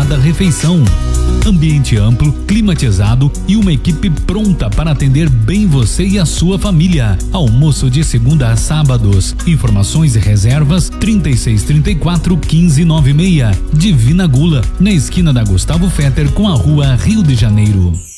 cada refeição. Ambiente amplo, climatizado e uma equipe pronta para atender bem você e a sua família. Almoço de segunda a sábados. Informações e reservas 3634-1596. Divina Gula, na esquina da Gustavo Fetter com a rua Rio de Janeiro.